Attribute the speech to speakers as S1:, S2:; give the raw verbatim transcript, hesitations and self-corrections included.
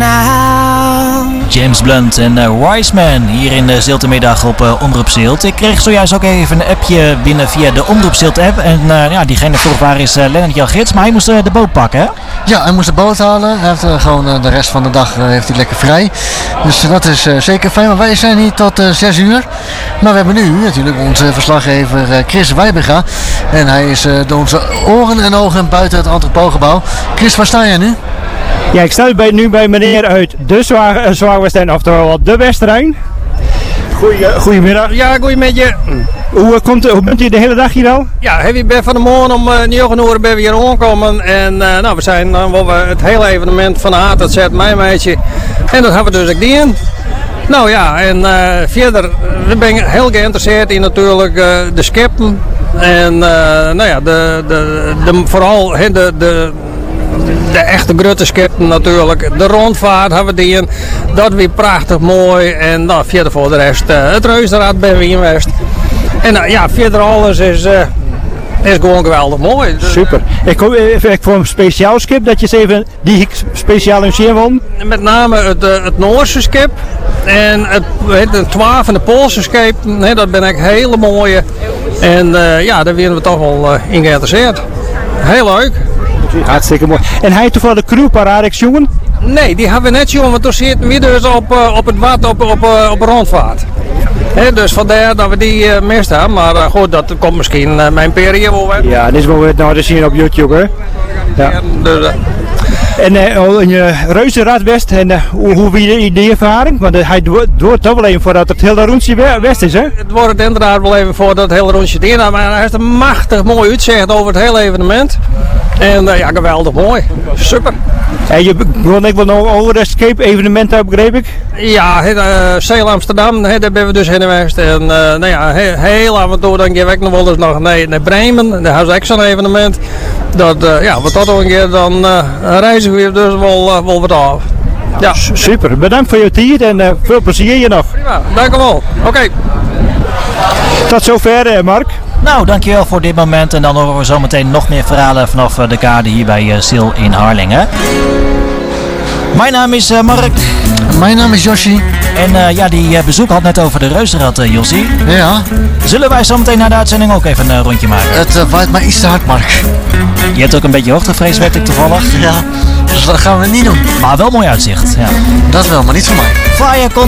S1: now.
S2: James Blunt en uh, Wiseman hier in de Ziltemiddag op uh, Omroep Zilt. Ik kreeg zojuist ook even een appje binnen via de Omroep Zilt app. En uh, ja, diegene vroeg waar is uh, Lennart Jan Gids, maar hij moest uh, de boot pakken, hè?
S3: Ja, hij moest de boot halen. Hij heeft uh, gewoon uh, de rest van de dag uh, heeft hij lekker vrij. Dus uh, dat is uh, zeker fijn. Maar wij zijn hier tot uh, zes uur. Maar we hebben nu natuurlijk onze verslaggever uh, Chris Wijbega. En hij is uh, door onze oren en ogen buiten het Antropogebouw. Chris, waar sta jij nu?
S4: Ja, ik sta bij, nu bij meneer uit de Zwaar, Zwaarwestein, oftewel de Westerijn. Goeie, goedemiddag.
S5: Ja, goedemiddag.
S4: Hoe, komt, hoe bent u de hele dag hier al?
S5: Ja, ik ben van de morgen om uh, negen uur ben we hier aangekomen. En uh, nou, we zijn uh, wel, uh, het hele evenement van de A tot Z, mijn meisje. En dat hebben we dus ook gedaan. Nou ja, en uh, verder we ben ik heel geïnteresseerd in natuurlijk uh, de schepen. En uh, nou ja, de, de, de, vooral he, de... de De echte grote schepen natuurlijk. De rondvaart hebben we die. Dat weer prachtig mooi. En nou, verder voor de rest. Uh, het reuzenrad ben we in West. En uh, ja, verder alles is, uh, is gewoon geweldig mooi.
S4: Super. Ik kom even voor een speciaal schip. Dat je eens even die speciaal in zien wil.
S5: Met name het, uh, het Noorse schip. En het, het twaalf en de Poolse schip. Nee, dat ben ik hele mooie. En uh, ja, daar werden we toch wel uh, in geïnteresseerd. Heel leuk.
S4: Hartstikke mooi. En hij toevallig de crewparade jongen?
S5: Nee, die hebben we net jongen, want toen zitten we dus op, uh, op het wat op, op, uh, op rondvaart. He, dus vandaar dat we die uh, mist hebben, maar uh, goed, dat komt misschien uh, mijn periode wel weer.
S4: Ja, dit is wel weer nou te zien op YouTube, hè? Ja.
S5: Ja, dus, uh,
S4: en uh, in je reuzenrad West, en uh, hoe, hoe wie die, die ervaring? Want uh, hij doet toch wel even voordat het hele rondje West is, hè?
S5: Het wordt inderdaad wel even voordat het hele rondje erin gaat, maar hij heeft een machtig mooi uitzicht over het hele evenement. En uh, ja, geweldig mooi. Super.
S4: En je begon ik wel nog over het escape evenement uit, begreep ik?
S5: Ja, uh, Zeil Amsterdam, he, daar ben we dus heen geweest. En uh, nou ja, he, heel af en toe dan geef ik nog wel eens nog naar, naar Bremen. Daar hebben ze ook zo'n evenement. Dat, uh, ja, wat dat ook een keer, dan uh, reizen we dus wel, uh, wel wat af. Ja.
S4: Super, bedankt voor je tijd en uh, veel plezier je nog.
S5: Prima, dank u wel. Oké. Okay.
S4: Tot zover, uh, Mark.
S2: Nou, dankjewel voor dit moment. En dan horen we zometeen nog meer verhalen vanaf de kade hier bij uh, Sil in Harlingen. Mijn naam is uh, Mark.
S3: Mijn naam is Joshi.
S2: En uh, ja, die uh, bezoek had net over de reuzenrad, uh, Jossie.
S3: Ja.
S2: Zullen wij zometeen na de uitzending ook even een uh, rondje maken?
S3: Het uh, waait maar iets te hard, Mark.
S2: Je hebt ook een beetje hoogtevrees, weet ik toevallig.
S3: Ja, dus dat gaan we niet doen.
S2: Maar wel mooi uitzicht, ja.
S3: Dat wel, maar niet voor mij.
S2: Fire